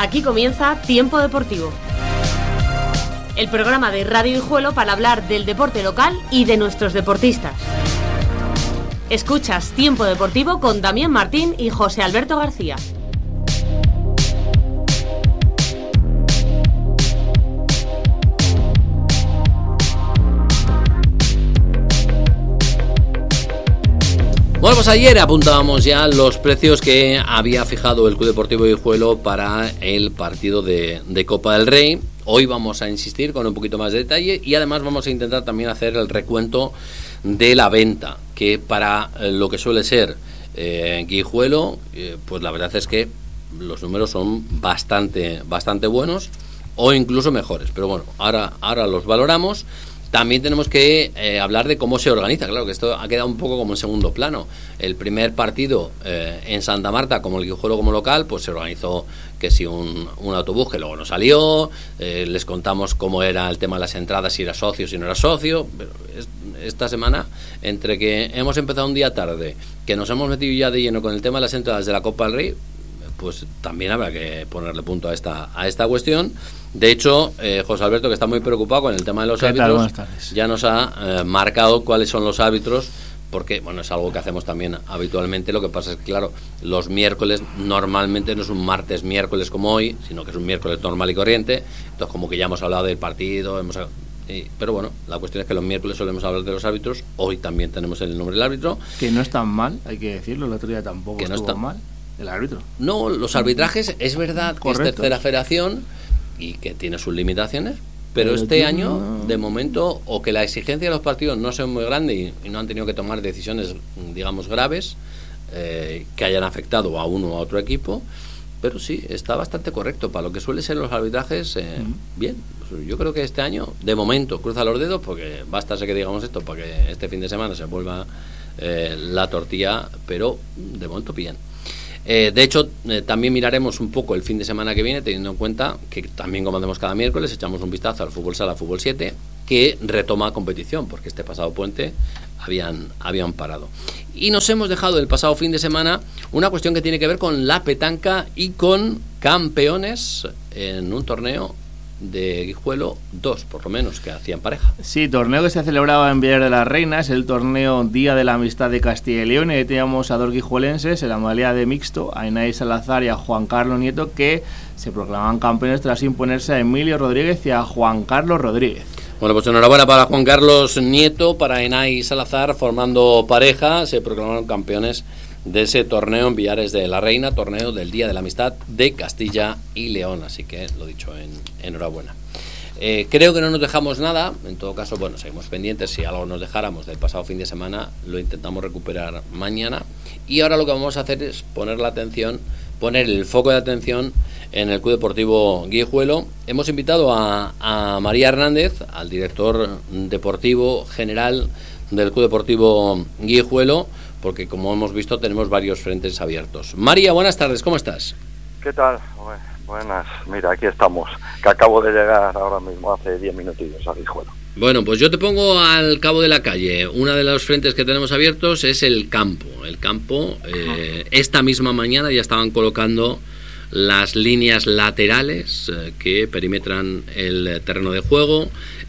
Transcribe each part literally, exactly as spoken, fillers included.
Aquí comienza Tiempo Deportivo, el programa de Radio Guijuelo para hablar del deporte local y de nuestros deportistas. Escuchas Tiempo Deportivo con Damián Martín y José Alberto García. Bueno, pues ayer apuntábamos ya los precios que había fijado el Club Deportivo Guijuelo para el partido de, de Copa del Rey. Hoy vamos a insistir con un poquito más de detalle y además vamos a intentar también hacer el recuento de la venta, que para lo que suele ser eh, Guijuelo, eh, pues la verdad es que los números son bastante, bastante buenos o incluso mejores. Pero bueno, ahora, ahora los valoramos. También tenemos que eh, hablar de cómo se organiza. Claro que esto ha quedado un poco como en segundo plano. El primer partido eh, en Santa Marta, como el Guijuelo como local, pues se organizó que si un, un autobús que luego no salió, eh, les contamos cómo era el tema de las entradas, si era socio, si no era socio. Pero es, esta semana, entre que hemos empezado un día tarde, que nos hemos metido ya de lleno con el tema de las entradas de la Copa del Rey, pues también habrá que ponerle punto a esta a esta cuestión. De hecho, eh, José Alberto, que está muy preocupado con el tema de los árbitros, ya nos ha eh, marcado cuáles son los árbitros, porque bueno, es algo que hacemos también habitualmente. Lo que pasa es que, claro, los miércoles normalmente no es un martes miércoles como hoy, sino que es un miércoles normal y corriente. Entonces, como que ya hemos hablado del partido, hemos eh, pero bueno, la cuestión es que los miércoles solemos hablar de los árbitros. Hoy también tenemos el nombre del árbitro, que no es tan mal, hay que decirlo. El otro día tampoco que no estuvo está mal el árbitro. No, los arbitrajes, es verdad que Correcto. es tercera federación y que tiene sus limitaciones, pero, pero este año, no... de momento, o que la exigencia de los partidos no sea muy grande y, y no han tenido que tomar decisiones, digamos, graves, eh, que hayan afectado a uno o a otro equipo, pero sí, está bastante correcto para lo que suele ser los arbitrajes. eh, uh-huh. Bien, pues yo creo que este año, de momento, cruza los dedos, porque basta ser que digamos esto para que este fin de semana se vuelva eh, la tortilla, pero de momento bien. Eh, de hecho, eh, también miraremos un poco el fin de semana que viene, teniendo en cuenta que también, como hacemos cada miércoles, echamos un vistazo al Fútbol Sala, Fútbol siete, que retoma competición, porque este pasado puente habían, habían parado. Y nos hemos dejado el pasado fin de semana una cuestión que tiene que ver con la petanca y con campeones en un torneo de Guijuelo, dos por lo menos, que hacían pareja. Sí, torneo que se celebraba en Villar de las Reinas, el torneo Día de la Amistad de Castilla y León, y ahí teníamos a dos guijuelenses en la modalidad de mixto, a Inay Salazar y a Juan Carlos Nieto, que se proclamaban campeones tras imponerse a Emilio Rodríguez y a Juan Carlos Rodríguez. Bueno, pues enhorabuena para Juan Carlos Nieto, para Inay Salazar, formando pareja, se proclamaron campeones de ese torneo en Villares de la Reina, torneo del Día de la Amistad de Castilla y León. Así que, lo dicho, en, enhorabuena. Eh, creo que no nos dejamos nada. En todo caso, bueno, seguimos pendientes. Si algo nos dejáramos del pasado fin de semana, lo intentamos recuperar mañana. Y ahora lo que vamos a hacer es poner la atención, poner el foco de atención en el Club Deportivo Guijuelo. Hemos invitado a, a María Hernández, al director deportivo general del Club Deportivo Guijuelo, porque como hemos visto tenemos varios frentes abiertos. María, buenas tardes, ¿cómo estás? ¿Qué tal? Buenas, mira, aquí estamos, que acabo de llegar ahora mismo, hace diez minutillos a Guijuelo. Bueno, pues yo te pongo al cabo de la calle. Uno de los frentes que tenemos abiertos es el campo. El campo, eh, esta misma mañana ya estaban colocando las líneas laterales eh, que perimetran el terreno de juego.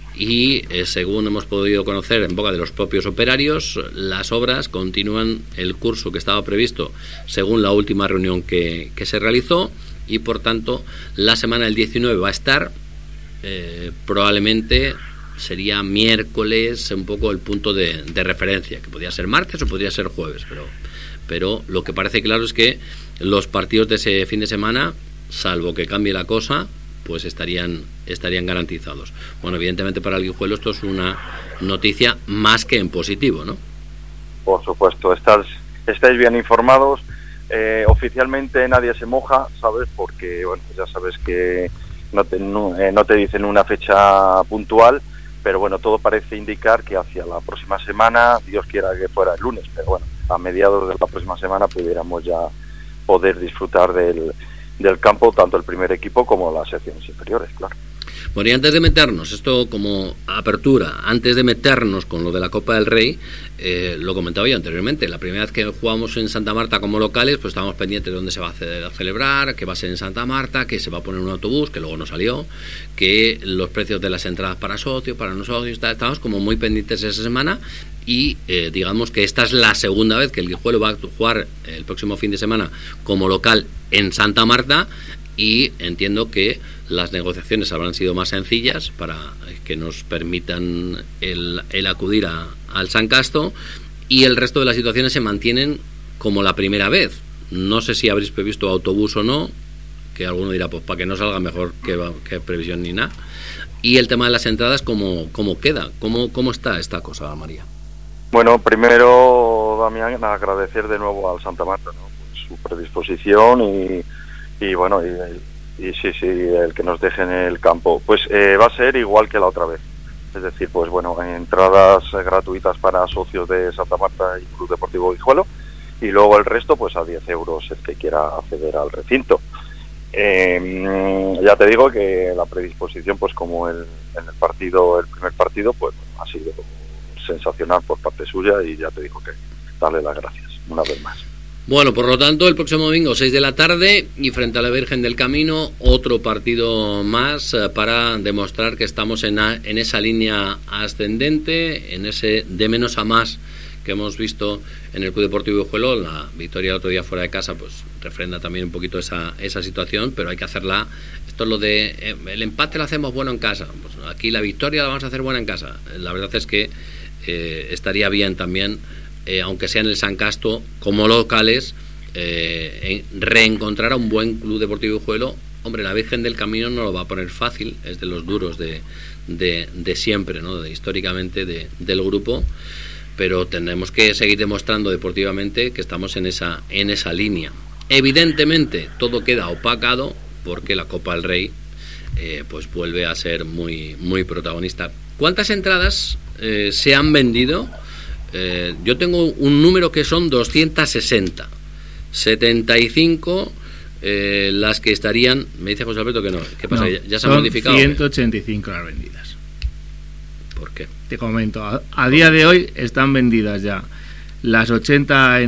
Y eh, según hemos podido conocer en boca de los propios operarios, las obras continúan el curso que estaba previsto según la última reunión que, que se realizó, y por tanto la semana del diecinueve va a estar, eh, probablemente sería miércoles un poco el punto de, de referencia, que podría ser martes o podría ser jueves, pero, pero lo que parece claro es que los partidos de ese fin de semana, salvo que cambie la cosa, pues estarían estarían garantizados. Bueno, evidentemente para el Guijuelo esto es una noticia más que en positivo, ¿no? Por supuesto, estás, estáis bien informados. Eh, oficialmente nadie se moja, ¿sabes? Porque, bueno, ya sabes que no te, no, eh, no te dicen una fecha puntual, pero bueno, todo parece indicar que hacia la próxima semana, Dios quiera que fuera el lunes, pero bueno, a mediados de la próxima semana pudiéramos ya poder disfrutar del del campo, tanto el primer equipo como las secciones inferiores, claro. Bueno, y antes de meternos, esto como apertura, antes de meternos con lo de la Copa del Rey, eh, lo comentaba yo anteriormente, la primera vez que jugamos en Santa Marta como locales, pues estábamos pendientes de dónde se va a celebrar, que va a ser en Santa Marta, que se va a poner un autobús, que luego no salió, que los precios de las entradas para socios, para no socios, estábamos como muy pendientes esa semana. Y eh, digamos que esta es la segunda vez que el Guijuelo va a jugar el próximo fin de semana como local en Santa Marta, y entiendo que las negociaciones habrán sido más sencillas para que nos permitan el, el acudir a, al San Casto, y el resto de las situaciones se mantienen como la primera vez. No sé si habréis previsto autobús o no, que alguno dirá, pues para que no salga mejor que, que previsión ni nada. Y el tema de las entradas, ¿cómo, cómo queda? ¿Cómo, ¿Cómo está esta cosa, María? Bueno, primero, Damián, agradecer de nuevo al Santa Marta, ¿no? Pues su predisposición y, y bueno, y, y sí, sí, el que nos deje en el campo. Pues eh, va a ser igual que la otra vez. Es decir, pues bueno, entradas gratuitas para socios de Santa Marta y Club Deportivo Guijuelo, y luego el resto pues a diez euros el que quiera acceder al recinto. Eh, ya te digo que la predisposición, pues como el, en el partido, el primer partido, pues ha sido sensacional por parte suya, y ya te digo que darle las gracias una vez más. Bueno, por lo tanto, el próximo domingo, seis de la tarde, y frente a la Virgen del Camino, otro partido más eh, para demostrar que estamos en, a, en esa línea ascendente, en ese de menos a más que hemos visto en el Club Deportivo Guijuelo. La victoria el otro día fuera de casa pues refrenda también un poquito esa, esa situación, pero hay que hacerla. Esto es lo de eh, el empate lo hacemos bueno en casa, pues aquí la victoria la vamos a hacer buena en casa. La verdad es que eh, estaría bien también, Eh, aunque sea en el San Casto, como locales, eh, reencontrar a un buen Club Deportivo Guijuelo. Hombre, la Virgen del Camino no lo va a poner fácil, es de los duros de, de, de siempre, ¿no? De, históricamente de, del grupo, pero tendremos que seguir demostrando deportivamente que estamos en esa, en esa línea. Evidentemente, todo queda opacado porque la Copa del Rey eh, pues vuelve a ser muy, muy protagonista. ¿Cuántas entradas eh, se han vendido? Eh, yo tengo un número que son doscientas sesenta, setenta y cinco eh, las que estarían. Me dice José Alberto que no. ¿Qué pasa? No, ¿Ya, ya se han son modificado? ciento ochenta y cinco las vendidas. ¿Por qué? Te comento, a, a día de hoy están vendidas ya las ochenta